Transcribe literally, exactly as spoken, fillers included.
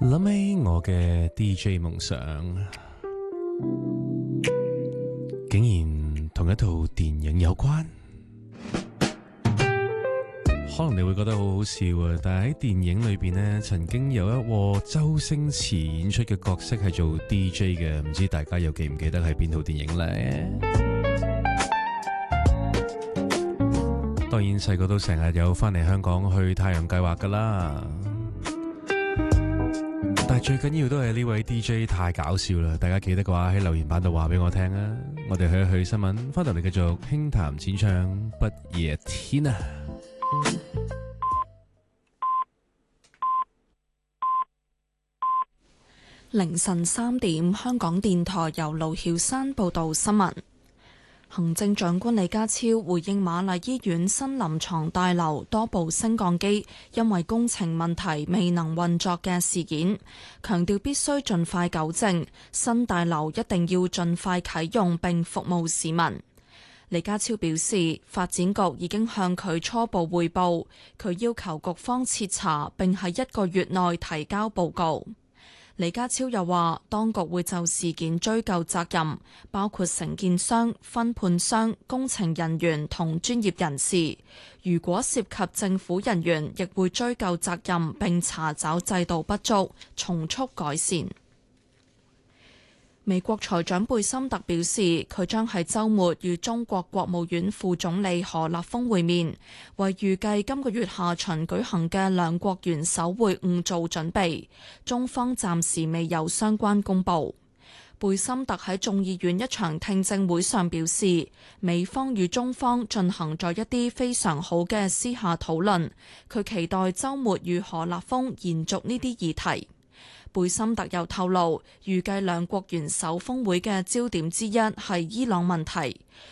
諗起我嘅 D J 夢想，竟然同一套電影有關。可能你會覺得好好笑啊，但係喺電影裏邊呢，曾經有一鑊周星馳演出嘅角色係做 D J 嘅，唔知大家又記唔記得係邊套電影呢？當然細個都成日有返嚟香港去太陽計劃㗎啦，但係最緊要都係呢位 D J 太搞笑啦！大家記得嘅話喺留言板度話俾我聽啊！我哋去一去新聞，返到嚟繼續輕談淺唱不夜天啊！ 凌晨三點，香港電台由盧曉山報道新聞。行政長官李家超回應瑪麗醫院新臨床大樓多部升降機因為工程問題未能運作嘅事件，強調必須盡快糾正，新大樓一定要盡快啟用並服務市民。李家超表示，發展局已經向佢初步匯報，佢要求局方徹查並喺一個月內提交報告。李家超又話，當局會就事件追究責任，包括承建商、分判商、工程人員同專業人士。如果涉及政府人員，亦會追究責任並查找制度不足，從速改善。美國財長貝森特表示，佢將喺週末與中國國務院副總理何立峰會面，為預計今個月下旬舉行嘅兩國元首會晤做準備。中方暫時未有相關公佈。貝森特喺眾議院一場聽證會上表示，美方與中方進行咗一啲非常好嘅私下討論，佢期待週末與何立峰延續呢啲議題。貝森特又透露，預計兩國元首峰會嘅焦點之一係伊朗問題。